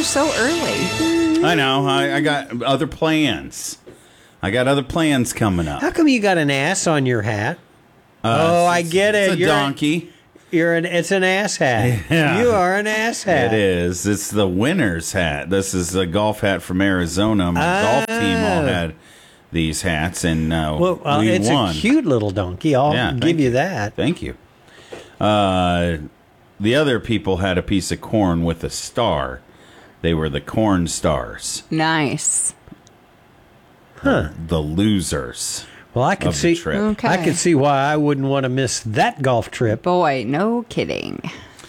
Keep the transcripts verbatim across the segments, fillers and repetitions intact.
we're so early. I know. I, I got other plans. I got other plans coming up. How come you got an ass on your hat? Uh, oh, I get it. It's a You're donkey. A, you're an. It's an ass hat. Yeah. You are an ass hat. It is. It's the winner's hat. This is a golf hat from Arizona. My Ah. golf team all had these hats, and uh, Well, uh, we it's won. a cute little donkey. I'll Yeah, give thank you you. that. Thank you. Uh, the other people had a piece of corn with a star. They were the corn stars. Nice. Huh. The losers. Well, I could of the see. trip. Okay. I could see why I wouldn't want to miss that golf trip. Boy, no kidding.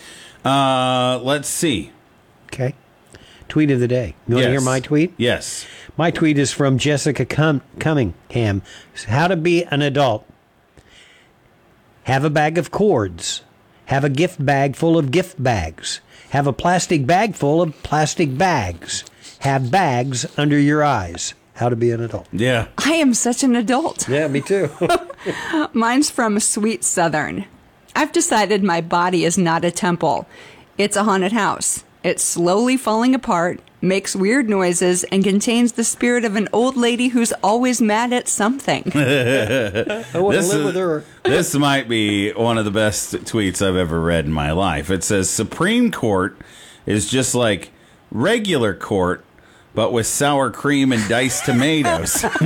Uh, let's see. Okay. Tweet of the day. You want to Yes. hear my tweet? Yes. My tweet is from Jessica Cum- Cunningham. How to be an adult. Have a bag of cords. Have a gift bag full of gift bags. Have a plastic bag full of plastic bags. Have bags under your eyes. How to be an adult. Yeah. I am such an adult. Yeah, me too. Mine's from Sweet Southern. I've decided my body is not a temple. It's a haunted house. It's slowly falling apart, makes weird noises, and contains the spirit of an old lady who's always mad at something. I want to This live is- with her. This might be one of the best tweets I've ever read in my life. It says Supreme Court is just like regular court, but with sour cream and diced tomatoes. You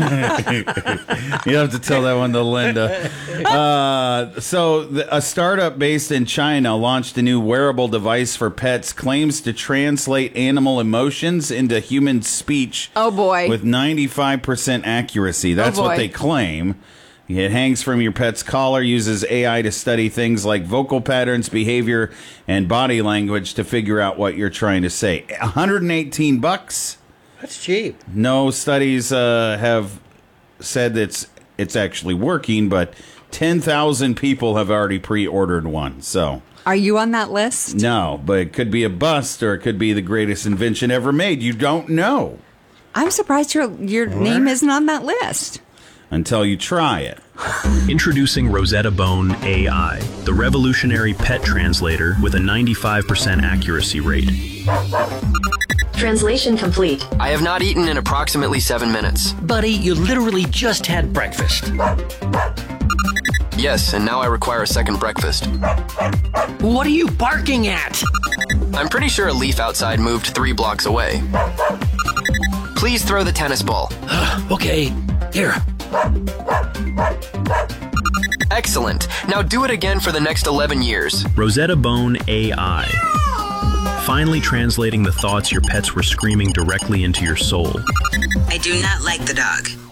have to tell that one to Linda. Uh, so, the, a startup based in China launched a new wearable device for pets, claims to translate animal emotions into human speech. Oh, boy. With ninety-five percent accuracy. That's Oh, boy. what they claim. It hangs from your pet's collar, uses A I to study things like vocal patterns, behavior, and body language to figure out what you're trying to say. one hundred eighteen bucks. That's cheap. No studies uh, have said that it's it's actually working, but ten thousand people have already pre-ordered one. So Are you on that list? no, but it could be a bust or it could be the greatest invention ever made. You don't know I'm surprised your your name isn't on that list. until you try it. Introducing Rosetta Bone A I, the revolutionary pet translator with a ninety-five percent accuracy rate. Translation complete. I have not eaten in approximately seven minutes. Buddy, you literally just had breakfast. Yes, and now I require a second breakfast. What are you barking at? I'm pretty sure a leaf outside moved three blocks away. Please throw the tennis ball. Okay, here. Excellent. Now do it again for the next eleven years. Rosetta Bone A I. Finally translating the thoughts your pets were screaming directly into your soul. I do not like the dog.